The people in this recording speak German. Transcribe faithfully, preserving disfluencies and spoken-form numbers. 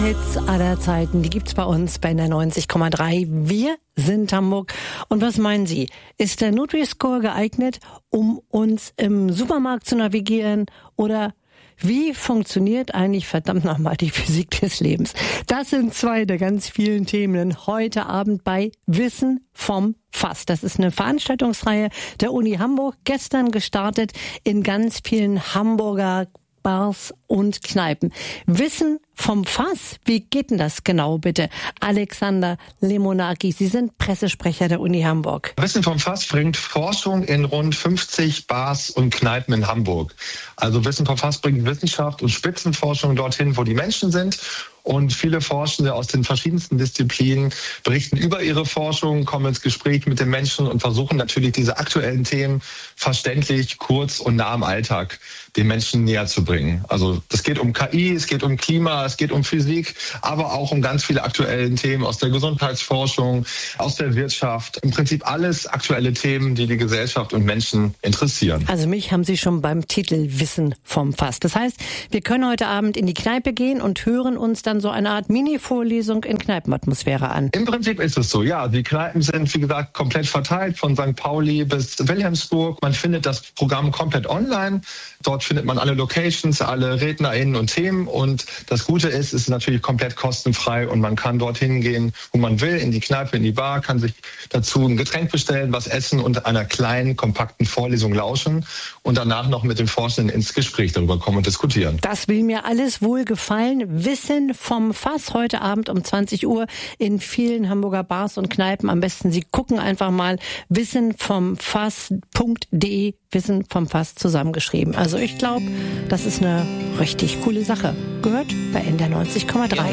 Hits aller Zeiten, die gibt's bei uns bei der neunzig Komma drei. Wir sind Hamburg. Und was meinen Sie? Ist der Nutri-Score geeignet, um uns im Supermarkt zu navigieren? Oder wie funktioniert eigentlich verdammt nochmal die Physik des Lebens? Das sind zwei der ganz vielen Themen heute Abend bei Wissen vom Fass. Das ist eine Veranstaltungsreihe der Uni Hamburg, gestern gestartet in ganz vielen Hamburger Bars und Kneipen. Wissen vom Fass, wie geht denn das genau bitte? Alexander Lemonaki, Sie sind Pressesprecher der Uni Hamburg. Wissen vom Fass bringt Forschung in rund fünfzig Bars und Kneipen in Hamburg. Also Wissen vom Fass bringt Wissenschaft und Spitzenforschung dorthin, wo die Menschen sind. Und viele Forschende aus den verschiedensten Disziplinen berichten über ihre Forschung, kommen ins Gespräch mit den Menschen und versuchen natürlich diese aktuellen Themen verständlich, kurz und nah am Alltag den Menschen näher zu bringen. Also es geht um K I, es geht um Klima, es geht um Physik, aber auch um ganz viele aktuelle Themen aus der Gesundheitsforschung, aus der Wirtschaft. Im Prinzip alles aktuelle Themen, die die Gesellschaft und Menschen interessieren. Also mich haben Sie schon beim Titel Wissen vom Fass. Das heißt, wir können heute Abend in die Kneipe gehen und hören uns dann so eine Art Mini-Vorlesung in Kneipenatmosphäre an. Im Prinzip ist es so, ja. Die Kneipen sind, wie gesagt, komplett verteilt, von Sankt Pauli bis Wilhelmsburg. Man findet das Programm komplett online. Dort findet man alle Locations, alle RednerInnen und Themen. Und das Gute ist, es ist natürlich komplett kostenfrei und man kann dorthin gehen, wo man will, in die Kneipe, in die Bar, kann sich dazu ein Getränk bestellen, was essen und einer kleinen, kompakten Vorlesung lauschen und danach noch mit den Forschenden ins Gespräch darüber kommen und diskutieren. Das will mir alles wohl gefallen. Wissen vom Fass heute Abend um zwanzig Uhr in vielen Hamburger Bars und Kneipen. Am besten Sie gucken einfach mal wissen vom fass punkt de, Wissen vom Fass zusammengeschrieben. Also ich glaube, das ist eine richtig coole Sache. Gehört bei N D R neunzig Komma drei.